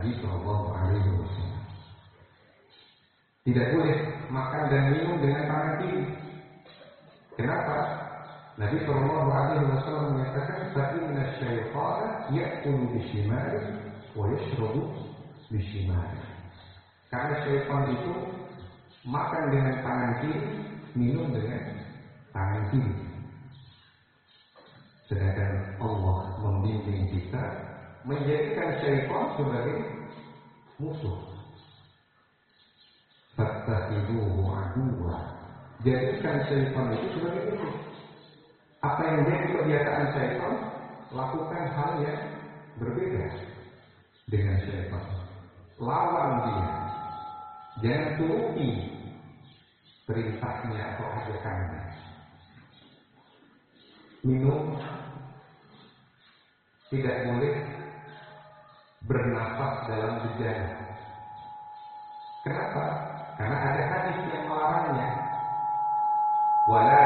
Nabi Shallallahu Alaihi Wasallam. Tidak boleh makan dan minum dengan tangan kiri. Kenapa? Nabi Shallallahu Alaihi Wasallam menyatakan, "Inna syaitana ya'kulu bishimali wa yashrabu bishimali." Karena syaitan itu makan dengan tangan kiri, minum dengan tangan kiri. Sedangkan Allah membimbing kita menjadikan syaitan sebagai musuh. Fattakhiduhu aduwwa. Jadikan syaitan itu sebagai musuh. Apa yang jadi kebiasaan syaitan, lakukan hal yang berbeda dengan syaitan. Lawan dia. Jangan turuti perintahnya atau ajakannya. Minum, tidak boleh bernafas dalam bejana. Kenapa? Karena ada hadis yang melarangnya. Wala